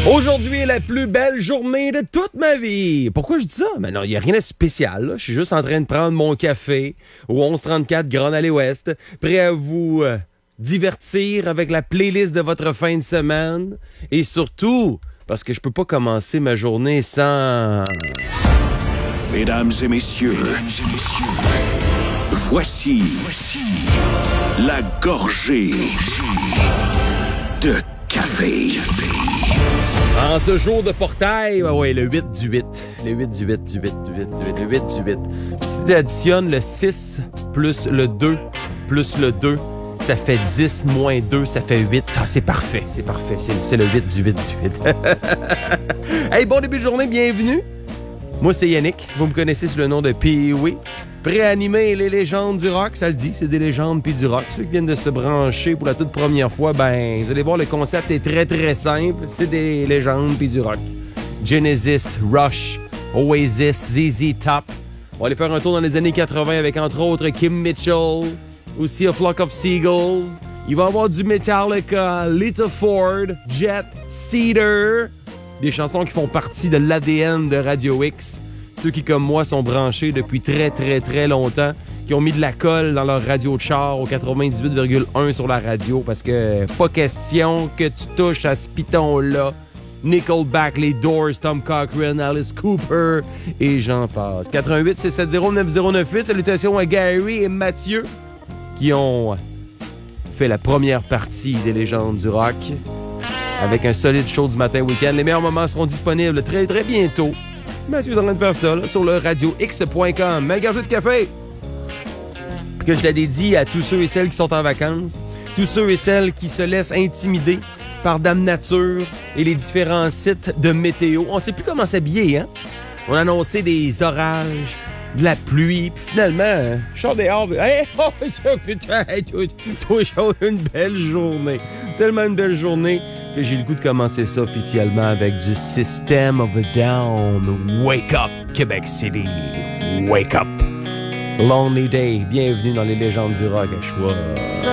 Aujourd'hui est la plus belle journée de toute ma vie. Pourquoi je dis ça? Ben non, il n'y a rien de spécial. Là. Je suis juste en train de prendre mon café au 1134 Grande Allée Ouest, prêt à vous divertir avec la playlist de votre fin de semaine. Et surtout, parce que je peux pas commencer ma journée sans... Mesdames et messieurs, voici la gorgée de café. En ce jour de portail, le 8 du 8. Le 8 du 8 du 8 du 8 du 8, le 8 du 8. Puis si tu additionnes le 6 plus le 2 plus le 2, ça fait 10 moins 2, ça fait 8. Ah, c'est parfait, c'est parfait. C'est le 8 du 8 du 8. Hey, bon début de journée, bienvenue. Moi, c'est Yannick. Vous me connaissez sous le nom de Pee-Wee. Prêt à animer les légendes du rock, ça le dit, c'est des légendes puis du rock. Ceux qui viennent de se brancher pour la toute première fois, ben, vous allez voir, le concept est très, très simple. C'est des légendes puis du rock. Genesis, Rush, Oasis, ZZ Top. On va aller faire un tour dans les années 80 avec, entre autres, Kim Mitchell, aussi A Flock of Seagulls. Il va y avoir du Metallica, Lita Ford, Jet, Cedar. Des chansons qui font partie de l'ADN de Radio X. Ceux qui, comme moi, sont branchés depuis très, très, très longtemps, qui ont mis de la colle dans leur radio de char au 98,1 sur la radio, parce que pas question que tu touches à ce piton-là. Nickelback, les Doors, Tom Cochrane, Alice Cooper, et j'en passe. 88-670-9098, salutations à Gary et Mathieu, qui ont fait la première partie des légendes du rock, avec un solide show du matin week-end. Les meilleurs moments seront disponibles très, très bientôt. Mathieu est en train de faire ça là, sur le radiox.com. Ma gorgée de café que je la dédie à tous ceux et celles qui sont en vacances, tous ceux et celles qui se laissent intimider par Dame Nature et les différents sites de météo. On sait plus comment s'habiller, hein? On a annoncé des orages, de la pluie, puis finalement, je sors dehors, hey, oh, putain, toujours une belle journée. Tellement une belle journée que j'ai le goût de commencer ça officiellement avec du System of a Down. Wake up, Québec City. Wake up. Lonely Day. Bienvenue dans les légendes du rock à choix.